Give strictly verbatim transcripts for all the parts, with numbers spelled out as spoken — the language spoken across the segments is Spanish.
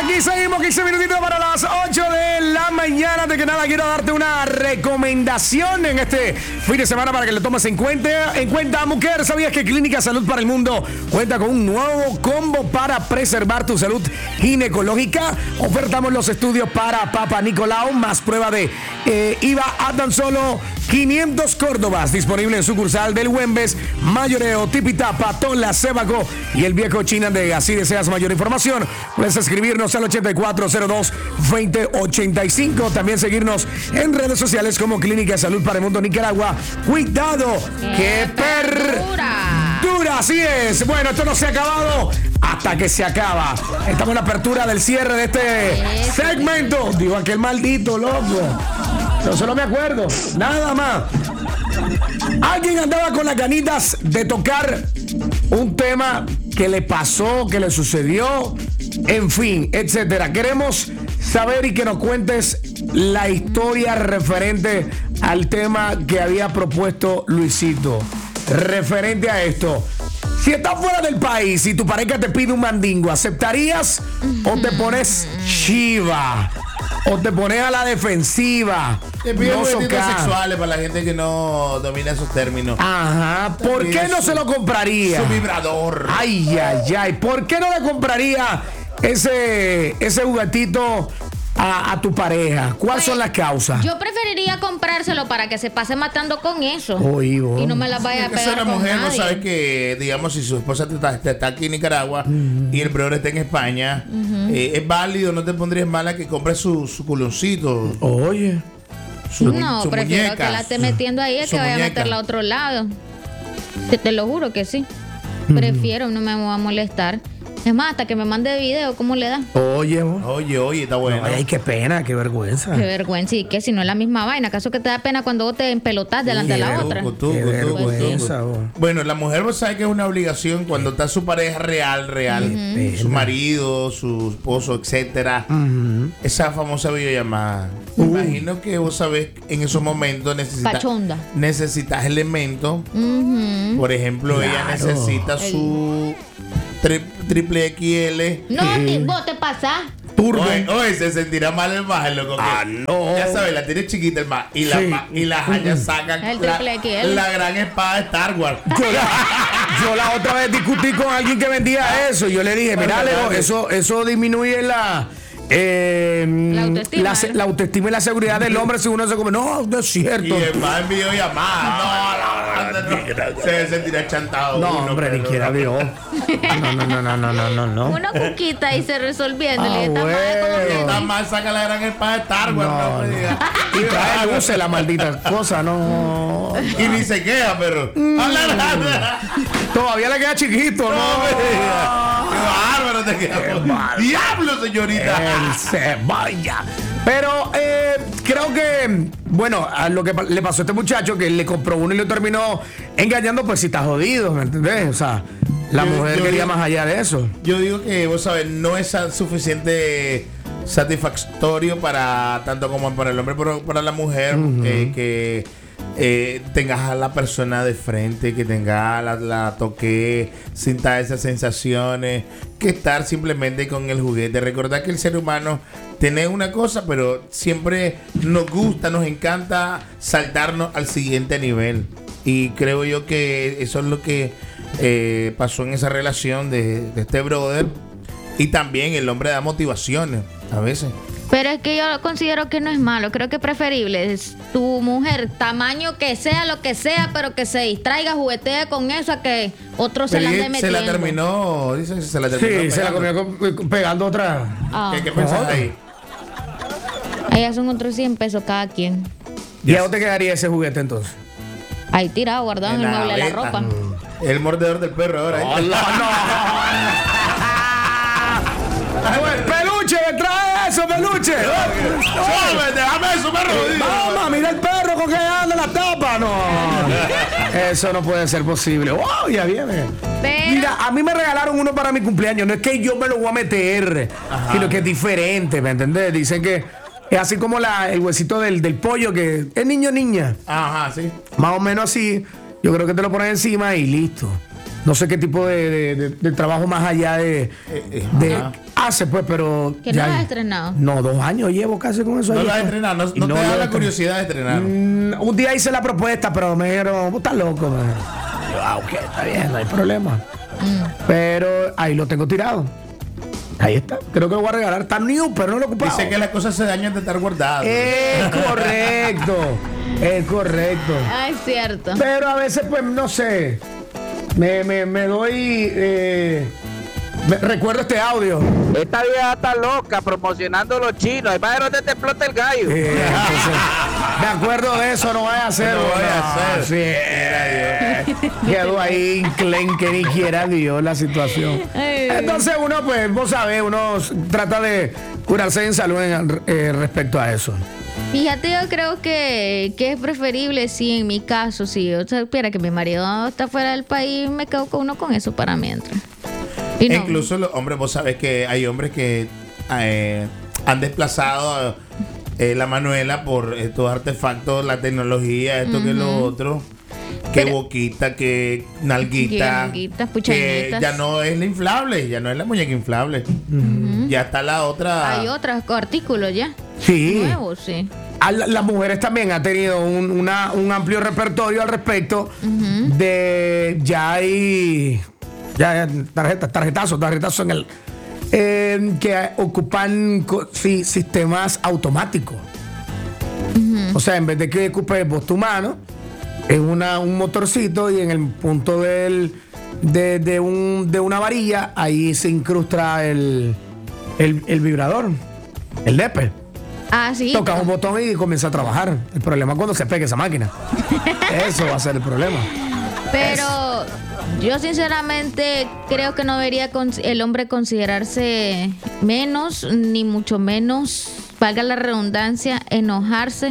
Aquí seguimos, quince minutitos para las ocho de la mañana. De que nada, quiero darte una recomendación en este fin de semana para que le tomes en cuenta. En cuenta, mujer, ¿sabías que Clínica Salud para el Mundo cuenta con un nuevo combo para preservar tu salud ginecológica? Ofertamos los estudios para Papa Nicolau, más prueba de eh, I V A a tan solo quinientos Córdobas, disponible en sucursal del Güembes, Mayoreo, Tipitapa, Tola, Sébaco y el Viejo Chinandega. Si deseas mayor información, puedes escribirnos al ochenta y cuatro cero dos, veinte ochenta y cinco. También seguirnos en redes sociales como Clínica de Salud para el Mundo Nicaragua. ¡Cuidado! ¡Qué perdura! ¡Dura! Así es. Bueno, esto no se ha acabado hasta que se acaba. Estamos en la apertura del cierre de este segmento. Digo, aquel maldito loco. Yo solo me acuerdo, nada más. Alguien andaba con las ganitas de tocar un tema que le pasó, que le sucedió, en fin, etcétera. Queremos saber y que nos cuentes la historia referente al tema que había propuesto Luisito. Referente a esto. Si estás fuera del país y tu pareja te pide un mandingo, ¿aceptarías o te pones chiva? O te pones a la defensiva. Te piden no movimientos sexuales para la gente que no domina esos términos. Ajá. ¿Por te qué no su, se lo compraría? Su vibrador. Ay, ay, ay. ¿Por qué no le compraría ese, ese juguetito a, a tu pareja? ¿Cuáles son las causas? Yo preferiría comprárselo para que se pase matando con eso. Oye, y no me la vaya a pegar una con mujer nadie. no sabe que, digamos, si su esposa te está, te está aquí en Nicaragua uh-huh. y el brother está en España, uh-huh. eh, es válido, no te pondrías mala que compres su, su culoncito. Oye. Su, no, su prefiero muñeca, que la esté metiendo ahí, es que vaya muñeca. a meterla a otro lado. Te, te lo juro que sí. Uh-huh. Prefiero, no me voy a molestar. Es más, hasta que me mande video, ¿cómo le da? Oye, oye, oye, está bueno. Ay, qué pena, qué vergüenza. Qué vergüenza, y que si no es la misma vaina, ¿acaso que te da pena cuando vos te empelotás delante de la otra? Tuco, qué vergüenza. Bueno, la mujer, vos sabes que es una obligación cuando está su pareja real, real, uh-huh. su marido, su esposo, etcétera. Uh-huh. Esa famosa videollamada. Uh. Me imagino que vos sabés en esos momentos necesitas Pachonda. necesitas elementos. Uh-huh. Por ejemplo, claro. ella necesita El... su tri- triple X L. No, te, vos te pasás. Turbo. Oye, oye, se sentirá mal el más, loco. Ah, no. Ya sabes, la tiene chiquita el más. Y la, sí. y la Jaya sacan la, la gran espada de Star Wars. Yo la, yo la otra vez discutí con alguien que vendía eso. Yo le dije, mira, Leo, eso, eso disminuye la... Eh, la, autoestima, la, la autoestima y la seguridad del hombre si uno se come. No, no es cierto. Y el más en videollamada. No, no, no, no. Se sentirá chantado. No, uno, hombre, ni quiera Dios. No, no, no, no, no, no, no, no. Una cuquita y se resolviendo. Ah, y está bueno. mal como que está mal, saca la gran espada de Star Wars. No, no, no. Y trae luces la maldita cosa, no. Y ni se queda, pero. Mm. Todavía le queda chiquito, ¿no? no. Qué bárbaro te queda. Diablo, señorita. El se vaya. Pero eh, creo que, bueno, a lo que le pasó a este muchacho, que le compró uno y lo terminó engañando, pues si está jodido, ¿me entendés? O sea, la yo, mujer yo quería digo, más allá de eso. Yo digo que, vos sabés, no es suficiente satisfactorio para tanto como para el hombre, pero para la mujer, uh-huh. que, que eh, tengas a la persona de frente, que tenga la, la toque, sinta esas sensaciones, que estar simplemente con el juguete. Recordad que el ser humano tiene una cosa, pero siempre nos gusta, nos encanta saltarnos al siguiente nivel. Y creo yo que eso es lo que eh, pasó en esa relación de, de este brother. Y también el hombre da motivaciones a veces. Pero es que yo considero que no es malo. Creo que es preferible es tu mujer, tamaño que sea, lo que sea, pero que se distraiga, juguetee con eso, a que otro se la ande metiendo. Se la terminó, dicen se la terminó. Sí, pegando. Se la comió pegando otra. Ah. ¿Qué, qué pensás ahí? Ellas son otros cien pesos cada quien. ¿Y a dónde quedaría ese juguete entonces? Ahí tirado, guardado en, en el mueble de la ropa. Mm. El mordedor del perro ahora. Oh, no, no. ¡Peluche, me trae eso, peluche! ¡Oh, déjame eso, perro! ¡Mamá, mira el perro con que anda la tapa! No, eso no puede ser posible. ¡Wow! Ya viene. Pero... Mira, a mí me regalaron uno para mi cumpleaños. No es que yo me lo voy a meter, ajá, sino que es diferente, ¿me entendés? Dicen que es así como la, el huesito del, del pollo, que es niño niña. Ajá, sí. Más o menos así. Yo creo que te lo pones encima y listo. no sé qué tipo de, de, de, de trabajo más allá de, de hace, pues, pero... ¿Que no lo has estrenado? No, dos años llevo casi con eso. No lo has estrenado, no, no, no te da la curiosidad de estrenar. Mm, un día hice la propuesta, pero me dijeron, vos estás loco, man. Yo, ah, ok, está bien, no hay problema. Mm. Pero ahí lo tengo tirado. Ahí está, creo que lo voy a regalar. Está new, pero no lo he ocupado. Dice que las cosas se dañan de estar guardadas. Es correcto, es correcto. Ah, es cierto. Pero a veces, pues, no sé, me, me, me doy... Eh, me, recuerdo este audio. Esta vieja está loca promocionando los chinos. Ahí va a ver dónde te explota el gallo. Eh, entonces, me acuerdo de eso, no vaya a hacer. No vaya a hacer. Sí. Quedó ahí Clen que ni quiera Dios la situación. Entonces uno, pues, vos sabés, uno trata de curarse en salud en, eh, respecto a eso. Fíjate, yo creo que, que es preferible, sí, en mi caso, si yo supiera que mi marido está fuera del país, me quedo con uno con eso para mientras. Y no. Incluso los hombres, vos sabés que hay hombres que eh, han desplazado eh, la Manuela por estos artefactos, la tecnología, esto uh-huh. que lo otro. Que Pero, boquita, que nalguita, nalguitas, que ya no es la inflable, ya no es la muñeca inflable. Uh-huh. Ya está la otra. Hay otros artículos ya. Sí. Nuevos, sí. A la, las mujeres también han tenido un, una, un amplio repertorio al respecto uh-huh. de ya hay ya tarjetas, tarjetazos, tarjetazos en el eh, que ocupan sí, sistemas automáticos. Uh-huh. O sea, en vez de que ocupes vos tu mano, es una, un motorcito y en el punto del, de, de, un, de una varilla, ahí se incrusta el, el, el vibrador, el Depe. Ah, sí. Tocas un botón y comienza a trabajar. El problema es cuando se pegue esa máquina. Eso va a ser el problema. Pero yo sinceramente creo que no debería el hombre considerarse menos, ni mucho menos, valga la redundancia, enojarse,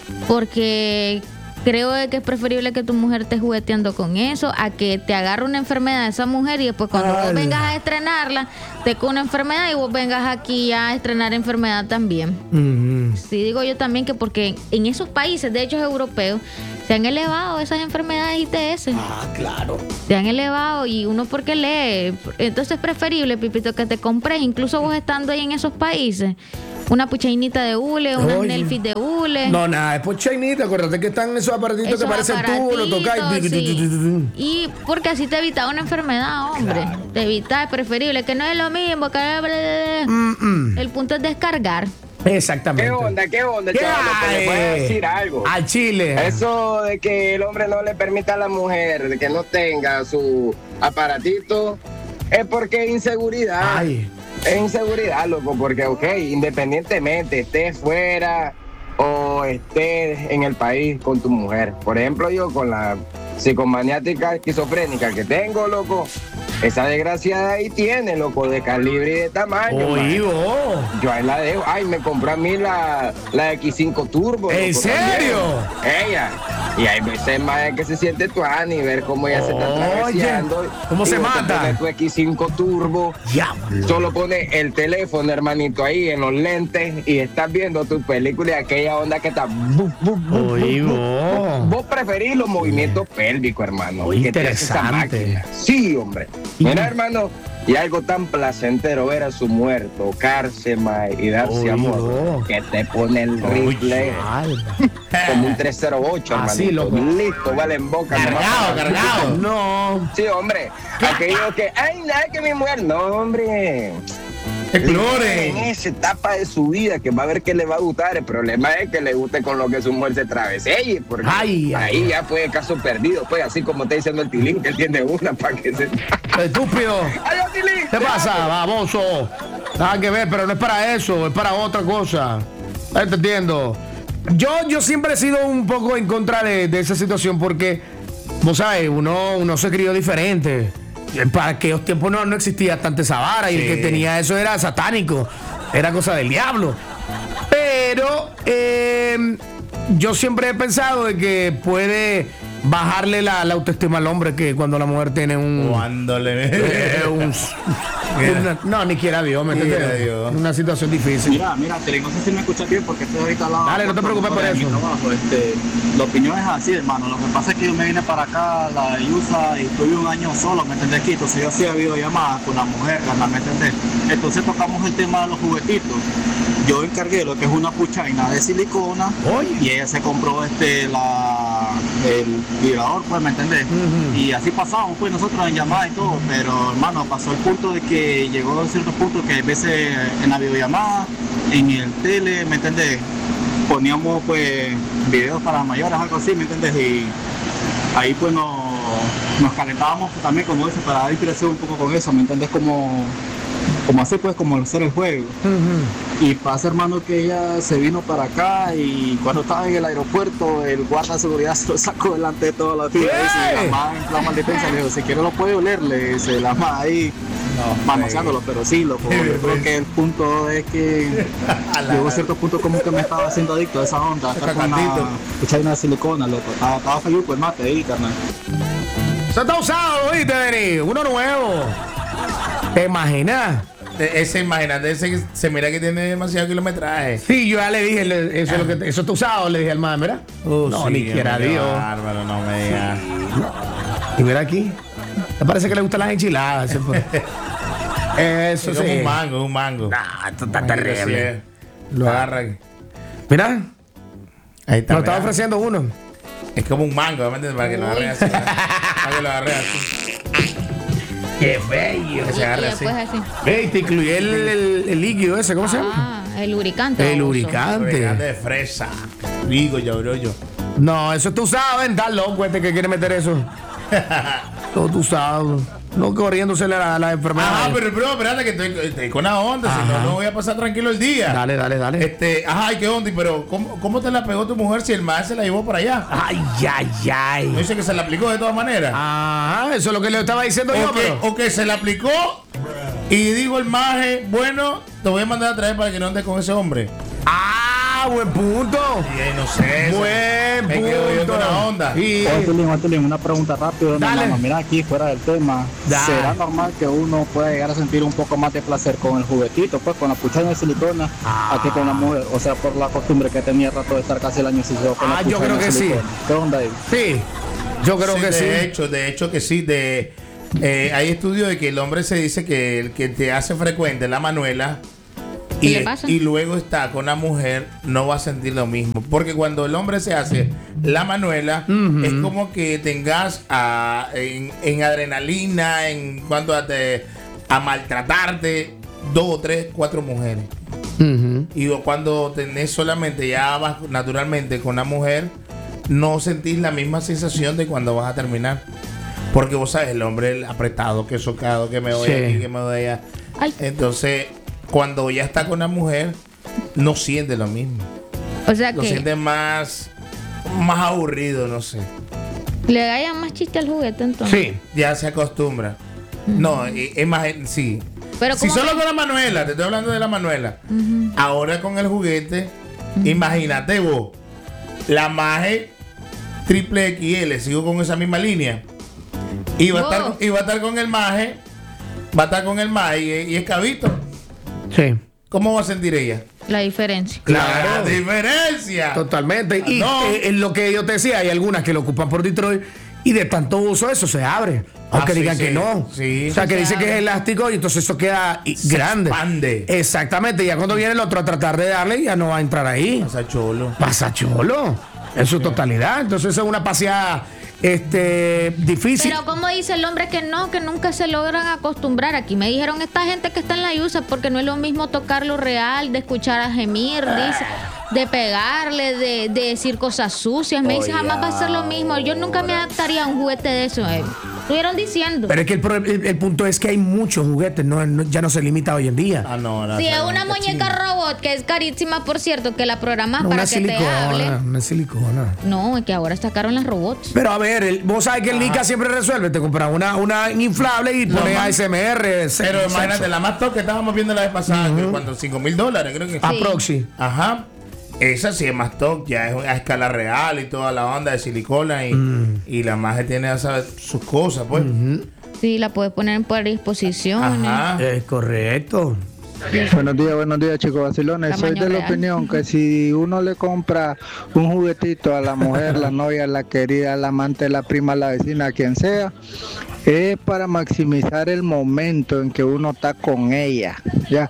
porque creo que es preferible que tu mujer esté jugueteando con eso a que te agarre una enfermedad de esa mujer y después cuando Ay. vos vengas a estrenarla, te con una enfermedad y vos vengas aquí a estrenar enfermedad también. Uh-huh. Sí, digo yo también que porque en esos países, de hecho europeos, se han elevado esas enfermedades I T S. Ah, claro. Se han elevado y uno porque lee. Entonces es preferible, Pipito, que te compres, incluso vos estando ahí en esos países, una puchainita de hule, una Nelfit de hule. No, nada, es puchainita. Acuérdate que están esos aparatitos esos que parecen tú, lo tocas y... Sí. Y porque así te evita una enfermedad, hombre. Claro. Te evita, es preferible, que no es lo mismo. Que... Mm-mm. El punto es descargar. Exactamente. ¿Qué onda? ¿Qué onda, chaval? ¿Te voy a decir algo? Al Chile. Eso de que el hombre no le permita a la mujer de que no tenga su aparatito es porque es inseguridad. Ay. Es inseguridad, loco, porque, ok, independientemente estés fuera o estés en el país con tu mujer. Por ejemplo, yo con la psicomaniática esquizofrénica que tengo, loco, esa desgraciada ahí tiene, loco, de calibre y de tamaño. Oye, oh. Yo ahí la dejo. Ay, me compró a mí la, la X cinco Turbo. ¿En loco, serio? También. Ella. Y hay veces más que se siente tu Ani, ver cómo ella oh, se está traveseando. ¿Cómo se mata? Pone tu X cinco Turbo. Diablo. Solo pone el teléfono, hermanito, ahí en los lentes y estás viendo tu película y aquella onda que está... Buf, buf, buf, Oye, buf, oh. buf. Vos preferís los movimientos pélvicos, hermano. Oye, interesante. Sí, hombre. Mira, hermano, y algo tan placentero ver a su mujer tocarse, ma, y darse Oye, amor, oh. que te pone el rifle como un tres cero ocho, hermano. Así, loco. Listo, vale en boca. Cargado, cargado. No. Sí, hombre. Aquello que, ay, nada que mi mujer. No, hombre. Explore. En esa etapa de su vida que va a ver que le va a gustar. El problema es que le guste con lo que su mujer se travesee, porque ay, ahí ay. ya fue caso perdido, pues así como está diciendo el Tilín, que él tiene una para que se... Estúpido. Ay, Tilín. ¿Qué pasa, baboso? Nada que ver, pero no es para eso, es para otra cosa. Te entiendo. Yo, yo siempre he sido un poco en contra de, de esa situación porque, vos sabes, uno, uno se crió diferente. Para aquellos tiempos no, no existía tanta esa vara y sí. El que tenía eso era satánico, era cosa del diablo. Pero eh, yo siempre he pensado de que puede bajarle la, la autoestima al hombre que cuando la mujer tiene un... Cuando le... eh, un- una- no, ni quiera Dios, ¿me Quiera entiendes? Dios. Una situación difícil. Mira, mira, Tele, no sé si me escuchas bien porque estoy ahorita al lado. Dale, no te preocupes por de mi eso. trabajo. Este, la opinión es así, hermano. Lo que pasa es que yo me vine para acá, la I U S A, y estuve un año solo, ¿me entendés? Aquí, entonces yo hacía videollamadas con la mujer, ¿me entendés? Entonces tocamos el tema de los juguetitos. Yo encargué lo que es una puchaina de silicona. Oye. Y ella se compró este la el vibrador, pues, ¿me entendés? Ujú. Y así pasamos, pues, nosotros en llamadas y todo, pero, hermano, pasó el punto de que llegó a cierto punto que a veces en la videollamada, en el tele, ¿me entendés? Poníamos, pues, videos para mayores, algo así, ¿me entendés? Y ahí, pues, nos, nos calentábamos también, como eso, para dar inspiración un poco con eso, ¿me entendés? Como, como así, pues, como hacer el juego. Ujú. Y pasa, hermano, que ella se vino para acá y cuando estaba en el aeropuerto, el guarda de seguridad se lo sacó delante de toda la fila. ¿Qué? Y la madre en plan maldicencia le dijo, si quiere lo puede oler, le dice la madre ahí, manoseándolo, pero sí, loco. Yo creo que el punto es que llegó a cierto punto como que me estaba haciendo adicto a esa onda. Estar con Cacandito. una puchaina de silicona, loco. Estaba, estaba fayuco el mate ahí, carnal. Eso está usado, ¿viste, Denis? Uno nuevo. ¿Te imaginas? E- Ese, imagínate, ese que se mira que tiene demasiado kilometraje. Sí, yo ya le dije, le- eso, es lo que, eso está usado, le dije al man, mira. Oh, no, sí, ni quiera hombre, qué Dios. bárbaro, no me digas. Y mira aquí. Me parece que le gustan las enchiladas. Eso, fue. Eso Es sí. como un mango, es un mango. Nah, esto está Imagínate, terrible. sí, Lo agarra. Mira, Ahí está. nos estaba mira. ofreciendo uno. Es como un mango, ¿me entiendes? Para que lo agarre así. Para que lo agarre así. Qué bello. Que se Y agarre así. después así. Ey, te incluí el, el- el líquido ese, ¿cómo se llama? Ah, el lubricante. El baboso. Regate lubricante. de fresa. Digo, ya bro, yo. No, eso está usado, ven, está loco este que quiere meter eso. Todo está usado. No corriéndosele a la, a la enfermedad. Ajá, pero bro, espérate que estoy, estoy con la onda, si Ajá. no, no voy a pasar tranquilo el día. Dale, dale, dale. Este, ajá, ¿y qué onda? Pero, ¿cómo, ¿cómo te la pegó tu mujer si el más se la llevó para allá? Ay, ay, No ay. dice que se la aplicó de todas maneras. Ajá, eso es lo que le estaba diciendo yo, O que, pero. o que se la aplicó y dijo el maje, bueno, te voy a mandar a traer para que no andes con ese hombre. Ah, buen punto. Y ahí no sé. Buen me quedo yo punto. con la onda. Y- Oye, Tulín, oye, Tulín, una pregunta rápida, Dale. hermano. Mira aquí, fuera del tema. Dale. ¿Será normal que uno pueda llegar a sentir un poco más de placer con el juguetito, pues con la puchaina de silicona, Ah. a que con la mujer? O sea, por la costumbre que tenía rato de estar casi el año sin con Ah, la yo puchaina creo de que sí. silicona. ¿Qué onda ahí? Sí, yo creo Sí, que de sí. hecho, de hecho que sí. De, eh, hay estudios de que el hombre se dice que el que te hace frecuente la manuela ¿Qué y, le pasa? y luego está con la mujer, no va a sentir lo mismo. Porque cuando el hombre se hace la manuela, es como que tengas a- en, en adrenalina, en cuanto a, te- a maltratarte, dos, tres, cuatro mujeres. Ujú. Y cuando tenés solamente, ya vas naturalmente con la mujer, no sentís la misma sensación de cuando vas a terminar. Porque vos sabes, el hombre el apretado, que socado, que me doy Sí. aquí, que me doy allá. Ay. Entonces, cuando ya está con la mujer, no siente lo mismo. O sea Lo que siente más, más aburrido, no sé. le hayan más chiste al juguete entonces. Sí. Ya se acostumbra. No, y- es más, sí. Pero si ¿cómo solo que- con la Manuela, te estoy hablando de la Manuela. Ahora con el juguete, imagínate vos, la maje triple X L, sigo con esa misma línea. Y va, a estar, Wow. y va a estar con el maje, va a estar con el maje y, y es cabito. Sí. ¿Cómo va a sentir ella? La diferencia. Claro. La diferencia. Totalmente. Y No. eh, en lo que yo te decía, hay algunas que lo ocupan por Detroit y de tanto uso eso se abre. Aunque Ah, sí, digan sí. que no. Sí. O sea, que Se dice que abre. es elástico y entonces eso queda y- Se grande. expande. Exactamente. Ya cuando viene el otro a tratar de darle, ya no va a entrar ahí. Pasa cholo. Pasa cholo. En su totalidad. Entonces es una paseada este, difícil. Pero como dice el hombre que no, que nunca se logran acostumbrar. Aquí me dijeron esta gente que está en la yusa porque no es lo mismo tocar lo real, de escuchar a gemir, dice, de pegarle, de, de decir cosas sucias. Me dice, Oye, jamás va a ser lo mismo. Yo nunca me adaptaría a un juguete de eso. eh. Estuvieron diciendo. Pero es que el, pro- el- el punto es que hay muchos juguetes, no, no- ya no se limita hoy en día. Ah, no, no. Si es no, una no, muñeca robot, que es carísima, por cierto, que la programas No, para una que te hable. silicona, una silicona. No, es que ahora sacaron las robots. Pero a ver, el- vos sabes que el Nika siempre resuelve. Te compras una, una inflable y No, pones man. A S M R. se- Pero sexo. imagínate, la más top que estábamos viendo la vez pasada, que cuando cinco mil dólares, creo que. A Sí. proxy. Ajá. esa sí es más top, ya es a escala real y toda la onda de silicona y, Mm. y la magia tiene ya sabes, sus cosas, pues. Sí, la puedes poner en predisposiciones. Ajá. Es correcto. Buenos días, buenos días, chicos vacilones. Soy Tamaño de la real. opinión que si uno le compra un juguetito a la mujer, la novia, la querida, la amante, la prima, la vecina, quien sea, es para maximizar el momento en que uno está con ella, ¿ya?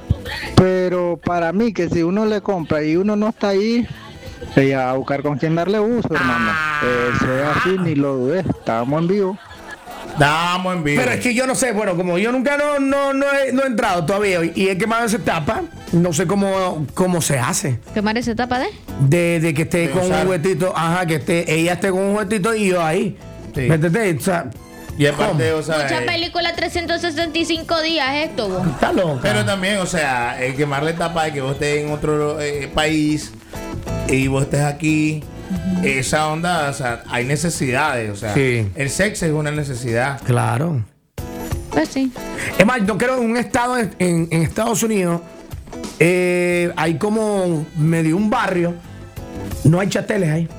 Pero para mí que si uno le compra y uno no está ahí, ella va a buscar con quién darle uso, hermano. Eso es así, ni lo dudé. Estábamos en vivo. Damos en vivo. Pero es que yo no sé, bueno, como yo nunca no, no, no, he, no he entrado todavía y he quemado esa etapa, no sé cómo, cómo se hace. ¿Quemar esa etapa de? De, de que esté De con usar. un juguetito, ajá, que esté, ella esté con un juguetito y yo ahí. Sí. ¿Me entendés? O sea, Y aparte, ¿cómo? o sea, Mucha eh, película trescientos sesenta y cinco días esto, vos. Está loca. pero también, o sea, el quemar la etapa de que vos estés en otro eh, país y vos estés aquí, esa onda, o sea, hay necesidades, o sea, Sí. el sexo es una necesidad. Claro. Pues sí. Es más, yo creo en un estado en, en- en Estados Unidos eh, hay como medio un barrio, no hay chateles ahí.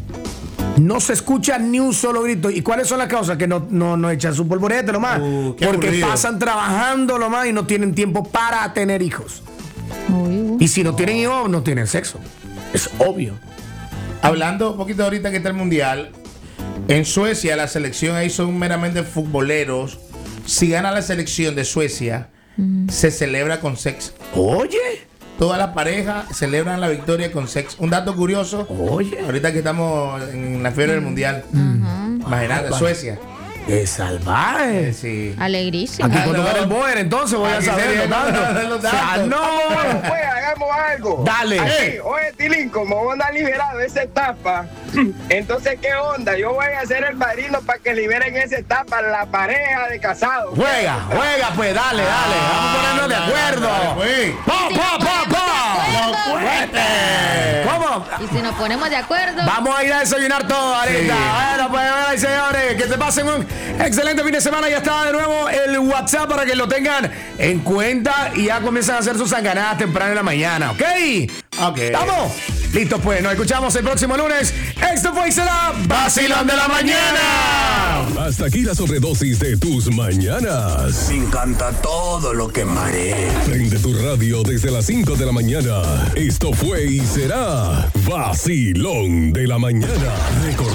No se escucha ni un solo grito. ¿Y cuáles son las causas? Que no, no, no echan su polvorete nomás. Uh, qué porque aburrido. pasan trabajando nomás y no tienen tiempo para tener hijos. Uy, Y si no tienen hijos, no tienen sexo. Es obvio. Hablando un poquito ahorita que está el mundial, en Suecia la selección ahí son meramente futboleros. Si gana la selección de Suecia, se celebra con sexo. Oye, Todas las parejas celebran la victoria con sexo. Un dato curioso, oye. ahorita que estamos en la fiebre del mundial, imagínate, Suecia. Es salvaje. Eh, sí. alegrísimo. Aquí Ah, cuando no. gane el Boer, entonces voy a Aquí saber sería los datos. los O sea, datos. no. Pues hagamos algo. Dale. Aquí, oye, Tilín, como vos no has liberado esa etapa, entonces, ¿qué onda? Yo voy a ser el padrino para que liberen esa etapa la pareja de casados. Juega, juega, pues dale, dale. Vamos a ponernos de Dale, acuerdo. dale, pues. ¡Pa, pa, pa, pa! ¡No ¡Fuerte! ¿Cómo? Y si nos ponemos de acuerdo, Vamos a ir a desayunar todo ahorita. Sí. Bueno, pues, bueno, señores, que te pasen un excelente fin de semana. Ya está de nuevo el WhatsApp para que lo tengan en cuenta y ya comienzan a hacer sus sanganadas temprano en la mañana, ¿ok? Ok. ¿Estamos? Listo, pues. Nos escuchamos el próximo lunes. Esto fue y será Vacilón de la Mañana. Hasta aquí la sobredosis de tus mañanas. Me encanta todo lo que marea. Prende tu radio desde las cinco de la mañana. Esto fue y será Vacilón de la Mañana. Recordá